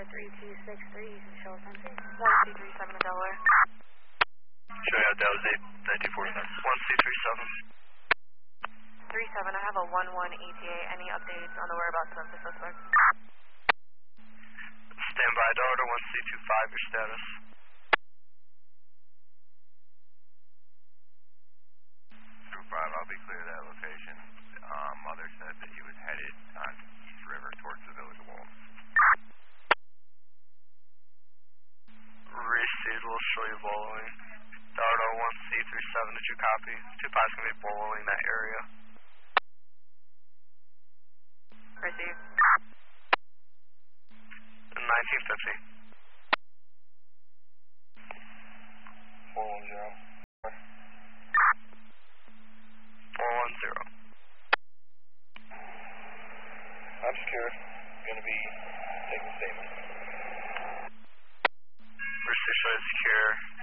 3263, you can show us entry. 1237 in Delaware. Show you that was 1949. 1237. 37, I have a 11 ETA. Any updates on the whereabouts of the suspect? Stand by, Delaware 1C25, your status. Group 5, I'll be clear of that location. Mother said that he was headed on East River towards the village of Walton. Received, we'll show you bowling. Delaware 1C37, did you copy? 2 pilots going to be bowling that area. Received. 1950. 410. 410. I'm secure. Going to be taking statements. Received, secure.